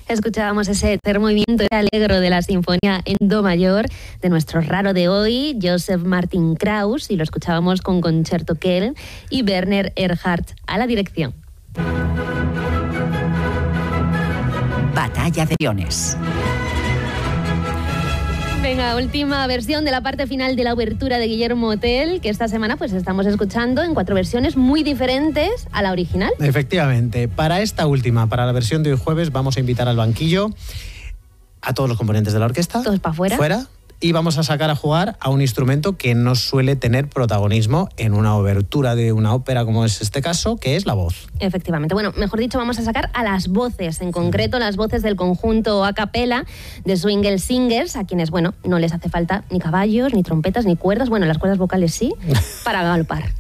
Escuchábamos ese tercer movimiento alegro de la Sinfonía en Do mayor de nuestro raro de hoy, Joseph Martin Krauss, y lo escuchábamos con Concerto Kell y Werner Erhardt a la dirección. Batalla de Leones. Venga, última versión de la parte final de la obertura de Guillermo Tell, que esta semana pues estamos escuchando en 4 versiones muy diferentes a la original. Efectivamente, para esta última, para la versión de hoy jueves, vamos a invitar al banquillo a todos los componentes de la orquesta. Todos para afuera. Fuera. Y vamos a sacar a jugar a un instrumento que no suele tener protagonismo en una obertura de una ópera, como es este caso, que es la voz. Efectivamente. Bueno, mejor dicho, vamos a sacar a las voces, en concreto las voces del conjunto a capela de Swingle Singers, a quienes, bueno, no les hace falta ni caballos, ni trompetas, ni cuerdas, bueno, las cuerdas vocales sí, para galopar.